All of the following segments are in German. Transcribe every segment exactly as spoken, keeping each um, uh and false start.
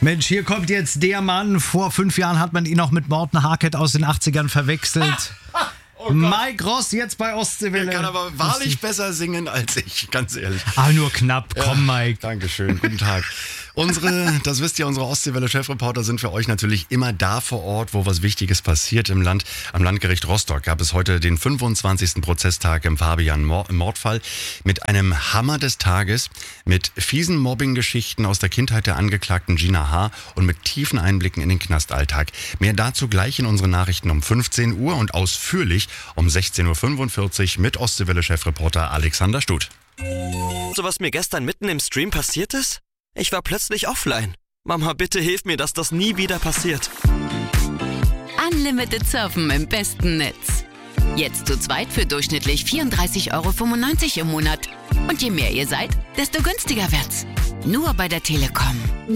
Mensch, hier kommt jetzt der Mann. Vor fünf Jahren hat man ihn noch mit Morten Harket aus den achtzigern verwechselt. Oh Mike Ross, jetzt bei Ostseewelle. Er kann aber wahrlich besser singen als ich, ganz ehrlich. Ah, nur knapp. Komm, ja, Mike. Dankeschön. Guten Tag. Unsere, das wisst ihr, unsere Ostseewelle-Chefreporter sind für euch natürlich immer da vor Ort, wo was Wichtiges passiert im Land. Am Landgericht Rostock gab es heute den fünfundzwanzigsten Prozesstag im Fabian-Mordfall mit einem Hammer des Tages, mit fiesen Mobbing-Geschichten aus der Kindheit der Angeklagten Gina H. und mit tiefen Einblicken in den Knastalltag. Mehr dazu gleich in unseren Nachrichten um fünfzehn Uhr und ausführlich um sechzehn Uhr fünfundvierzig mit Ostseewelle-Chefreporter Alexander Stuth. So, was mir gestern mitten im Stream passiert ist? Ich war plötzlich offline. Mama, bitte hilf mir, dass das nie wieder passiert. Unlimited Surfen im besten Netz. Jetzt zu zweit für durchschnittlich vierunddreißig Euro fünfundneunzig im Monat. Und je mehr ihr seid, desto günstiger wird's. Nur bei der Telekom.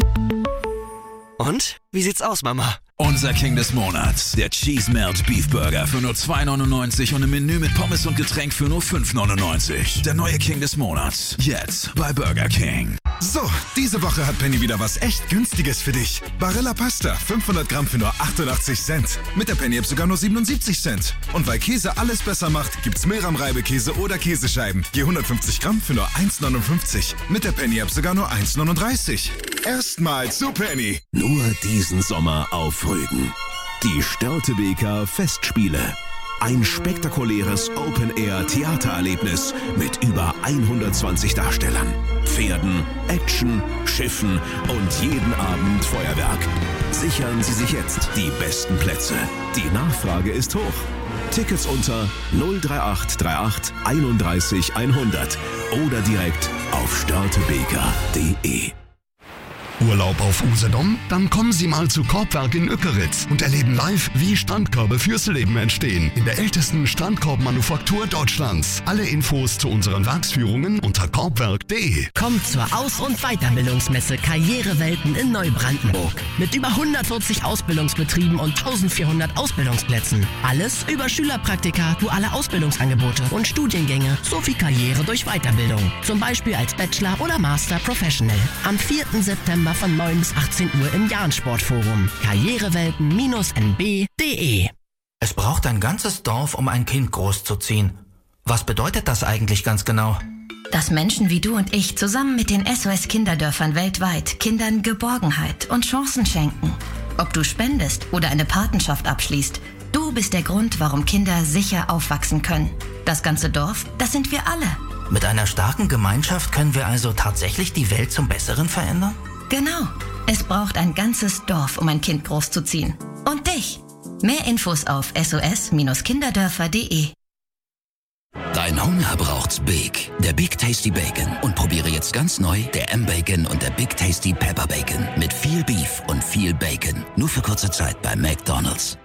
Und? Wie sieht's aus, Mama? Unser King des Monats, der Cheese Melt Beef Burger für nur zwei neunundneunzig und ein Menü mit Pommes und Getränk für nur fünf neunundneunzig. Der neue King des Monats, jetzt bei Burger King. So, diese Woche hat Penny wieder was echt Günstiges für dich. Barilla Pasta, fünfhundert Gramm für nur achtundachtzig Cent. Mit der Penny-App sogar nur siebenundsiebzig Cent. Und weil Käse alles besser macht, gibt's Milram-Reibekäse oder Käsescheiben. Je hundertfünfzig Gramm für nur eins neunundfünfzig. Mit der Penny-App sogar nur eins neununddreißig. Erstmal zu Penny. Nur diesen Sommer auf Rügen. Die Störtebeker Festspiele. Ein spektakuläres Open-Air-Theatererlebnis mit über hundertzwanzig Darstellern, Pferden, Action, Schiffen und jeden Abend Feuerwerk. Sichern Sie sich jetzt die besten Plätze. Die Nachfrage ist hoch. Tickets unter null drei acht drei acht einunddreißig hundert oder direkt auf störtebeker punkt de. Urlaub auf Usedom? Dann kommen Sie mal zu Korbwerk in Ückeritz und erleben live, wie Strandkörbe fürs Leben entstehen. In der ältesten Strandkorbmanufaktur Deutschlands. Alle Infos zu unseren Werksführungen unter korbwerk punkt de. Kommt zur Aus- und Weiterbildungsmesse Karrierewelten in Neubrandenburg. Mit über hundertvierzig Ausbildungsbetrieben und eintausendvierhundert Ausbildungsplätzen. Alles über Schülerpraktika, duale Ausbildungsangebote und Studiengänge sowie Karriere durch Weiterbildung. Zum Beispiel als Bachelor oder Master Professional. Am vierten September von neun bis achtzehn Uhr im Jahn-Sportforum. Karrierewelten N B punkt de. Es braucht ein ganzes Dorf, um ein Kind großzuziehen. Was bedeutet das eigentlich ganz genau? Dass Menschen wie du und ich zusammen mit den S O S-Kinderdörfern weltweit Kindern Geborgenheit und Chancen schenken. Ob du spendest oder eine Patenschaft abschließt, du bist der Grund, warum Kinder sicher aufwachsen können. Das ganze Dorf, das sind wir alle. Mit einer starken Gemeinschaft können wir also tatsächlich die Welt zum Besseren verändern? Genau. Es braucht ein ganzes Dorf, um ein Kind großzuziehen. Und dich. Mehr Infos auf S O S Kinderdörfer punkt de. Dein Hunger braucht's Big. Der Big Tasty Bacon. Und probiere jetzt ganz neu der M-Bacon und der Big Tasty Pepper Bacon. Mit viel Beef und viel Bacon. Nur für kurze Zeit bei McDonald's.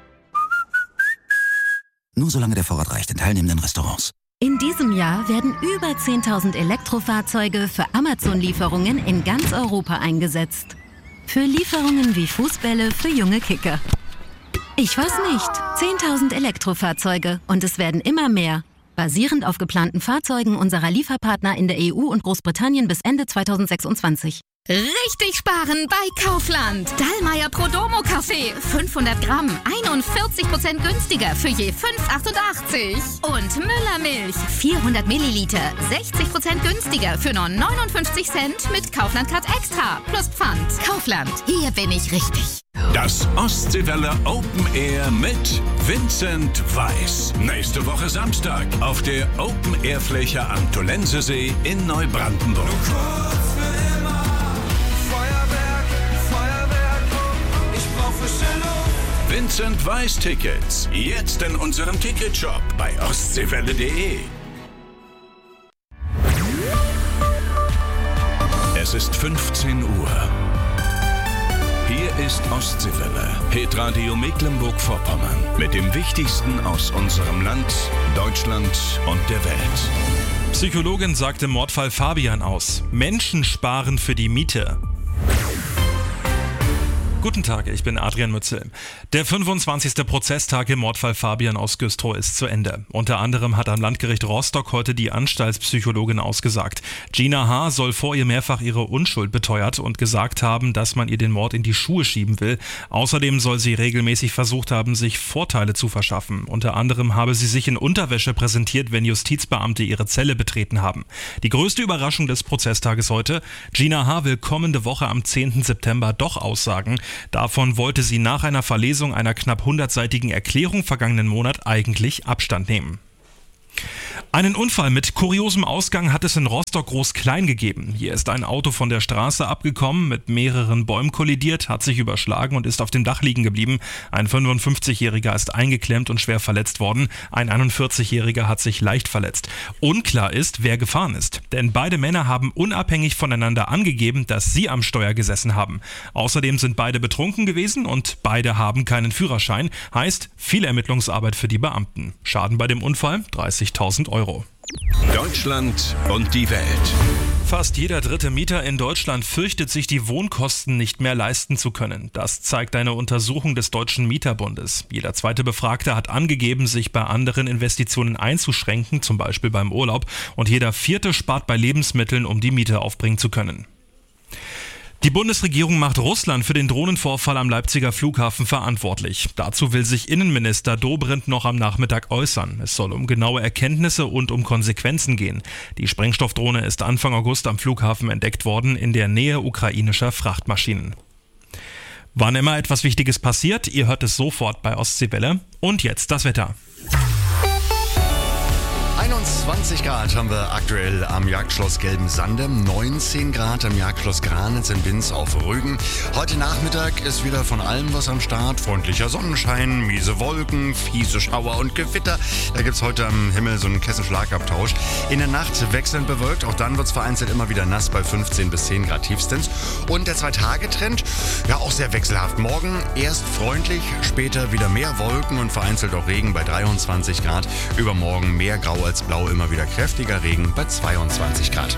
Nur solange der Vorrat reicht in teilnehmenden Restaurants. In diesem Jahr werden über zehntausend Elektrofahrzeuge für Amazon-Lieferungen in ganz Europa eingesetzt. Für Lieferungen wie Fußbälle für junge Kicker. Ich weiß nicht, zehntausend Elektrofahrzeuge und es werden immer mehr. Basierend auf geplanten Fahrzeugen unserer Lieferpartner in der E U und Großbritannien bis Ende zweitausendsechsundzwanzig. Richtig sparen bei Kaufland. Dallmayr Prodomo Kaffee. fünfhundert Gramm. einundvierzig Prozent günstiger für je fünf achtundachtzig. Und Müller Milch. vierhundert Milliliter. sechzig Prozent günstiger für nur neunundfünfzig Cent mit Kaufland Card Extra. Plus Pfand. Kaufland. Hier bin ich richtig. Das Ostseewelle Open Air mit Vincent Weiss. Nächste Woche Samstag auf der Open Air Fläche am Tolensesee in Neubrandenburg. Vincent Weiss Tickets. Jetzt in unserem Ticketshop bei ostseewelle punkt de. Es ist fünfzehn Uhr. Hier ist Ostseewelle, Hitradio Mecklenburg-Vorpommern. Mit dem Wichtigsten aus unserem Land, Deutschland und der Welt. Psychologin sagt im Mordfall Fabian aus. Menschen sparen für die Miete. Guten Tag, ich bin Adrian Mützel. Der fünfundzwanzigste Prozesstag im Mordfall Fabian aus Güstrow ist zu Ende. Unter anderem hat am Landgericht Rostock heute die Anstaltspsychologin ausgesagt. Gina H. soll vor ihr mehrfach ihre Unschuld beteuert und gesagt haben, dass man ihr den Mord in die Schuhe schieben will. Außerdem soll sie regelmäßig versucht haben, sich Vorteile zu verschaffen. Unter anderem habe sie sich in Unterwäsche präsentiert, wenn Justizbeamte ihre Zelle betreten haben. Die größte Überraschung des Prozesstages heute: Gina H. will kommende Woche am zehnten September doch aussagen. Davon wollte sie nach einer Verlesung einer knapp hundertseitigen Erklärung vergangenen Monat eigentlich Abstand nehmen. Einen Unfall mit kuriosem Ausgang hat es in Rostock-Groß-Klein gegeben. Hier ist ein Auto von der Straße abgekommen, mit mehreren Bäumen kollidiert, hat sich überschlagen und ist auf dem Dach liegen geblieben. Ein fünfundfünfzigjähriger ist eingeklemmt und schwer verletzt worden. Ein einundvierzigjähriger hat sich leicht verletzt. Unklar ist, wer gefahren ist, denn beide Männer haben unabhängig voneinander angegeben, dass sie am Steuer gesessen haben. Außerdem sind beide betrunken gewesen und beide haben keinen Führerschein. Heißt, viel Ermittlungsarbeit für die Beamten. Schaden bei dem Unfall dreißigtausend Euro. Deutschland und die Welt. Fast jeder dritte Mieter in Deutschland fürchtet sich, die Wohnkosten nicht mehr leisten zu können. Das zeigt eine Untersuchung des Deutschen Mieterbundes. Jeder zweite Befragte hat angegeben, sich bei anderen Investitionen einzuschränken, zum Beispiel beim Urlaub. Und jeder vierte spart bei Lebensmitteln, um die Miete aufbringen zu können. Die Bundesregierung macht Russland für den Drohnenvorfall am Leipziger Flughafen verantwortlich. Dazu will sich Innenminister Dobrindt noch am Nachmittag äußern. Es soll um genaue Erkenntnisse und um Konsequenzen gehen. Die Sprengstoffdrohne ist Anfang August am Flughafen entdeckt worden, in der Nähe ukrainischer Frachtmaschinen. Wann immer etwas Wichtiges passiert, ihr hört es sofort bei Ostseewelle. Und jetzt das Wetter. einundzwanzig Grad haben wir aktuell am Jagdschloss Gelbensande, neunzehn Grad am Jagdschloss Granitz in Binz auf Rügen. Heute Nachmittag ist wieder von allem was am Start. Freundlicher Sonnenschein, miese Wolken, fiese Schauer und Gewitter. Da gibt es heute am Himmel so einen Kessenschlagabtausch. In der Nacht wechselnd bewölkt, auch dann wird es vereinzelt immer wieder nass bei fünfzehn bis zehn Grad tiefstens. Und der Zwei-Tage-Trend, ja auch sehr wechselhaft. Morgen erst freundlich, später wieder mehr Wolken und vereinzelt auch Regen bei dreiundzwanzig Grad. Übermorgen mehr Grau als Blau, immer wieder kräftiger Regen bei zweiundzwanzig Grad.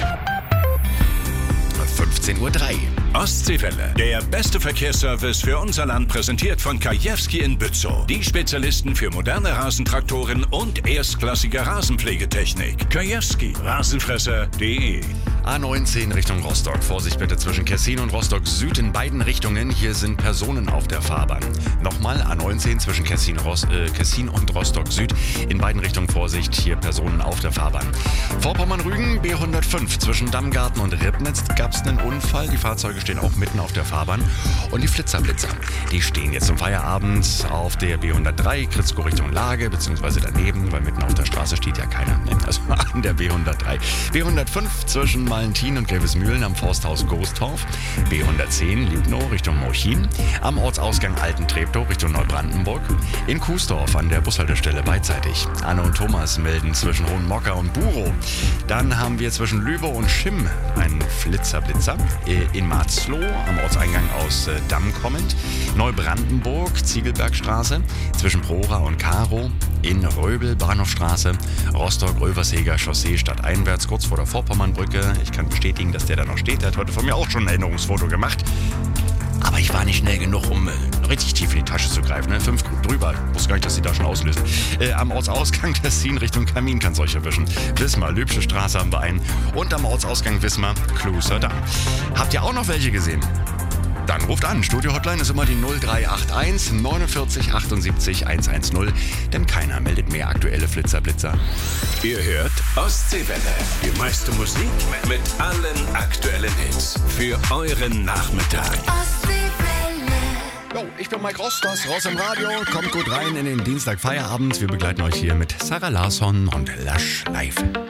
fünfzehn Uhr drei. Ostseewelle. Der beste Verkehrsservice für unser Land, präsentiert von Kajewski in Bützow. Die Spezialisten für moderne Rasentraktoren und erstklassige Rasenpflegetechnik. Kajewski. Rasenfresser punkt de. A neunzehn Richtung Rostock. Vorsicht bitte zwischen Kessin und Rostock Süd in beiden Richtungen. Hier sind Personen auf der Fahrbahn. Nochmal A neunzehn zwischen Kessin, Ros- äh, Kessin und Rostock Süd. In beiden Richtungen Vorsicht, hier Personen auf der Fahrbahn. Vorpommern-Rügen B hundertfünf. Zwischen Dammgarten und Ribnitz gab es einen Unfall. Die Fahrzeuge stehen auch mitten auf der Fahrbahn. Und die Flitzerblitzer, die stehen jetzt zum Feierabend auf der B hundertdrei, Kritzko Richtung Lage, beziehungsweise daneben, weil mitten auf der Straße steht ja keiner. Also an der B hundertdrei. B hundertfünf zwischen Malentin und Grevesmühlen am Forsthaus Goostorf. B hundertzehn Liebnow Richtung Mochin. Am Ortsausgang Alten-Treptow Richtung Neubrandenburg. In Kuesdorf an der Bushaltestelle beidseitig. Anne und Thomas melden zwischen Hohenmocker und Burow. Dann haben wir zwischen Lübbe und Schimm einen Flitzerblitzer. In Marzloh am Ortseingang aus Damm kommend. Neubrandenburg, Ziegelbergstraße. Zwischen Prora und Karo. In Röbel, Bahnhofstraße. Rostock-Röversheger Chaussee stadteinwärts, kurz vor der Vorpommernbrücke. Ich kann bestätigen, dass der da noch steht. Der hat heute von mir auch schon ein Erinnerungsfoto gemacht. Aber ich war nicht schnell genug, um äh, richtig tief in die Tasche zu greifen. Ne? Fünf drüber. Ich wusste gar nicht, dass sie da schon auslösen. Äh, am Ortsausgang Tessin Richtung Kamin kann es euch erwischen. Wismar, Lübsche Straße haben wir einen. Und am Ortsausgang Wismar, Kluser Damm. Habt ihr auch noch welche gesehen? Dann ruft an. Studio-Hotline ist immer die null drei acht eins neunundvierzig achtundsiebzig hundertzehn. Denn keiner meldet mehr aktuelle Flitzerblitzer. Ihr hört Ostseewelle. Die meiste Musik mit allen aktuellen Hits. Für euren Nachmittag. Jo, ich bin Mike Rost, das raus im Radio. Kommt gut rein in den Dienstag Feierabend. Wir begleiten euch hier mit Sarah Larsson und Lush Live.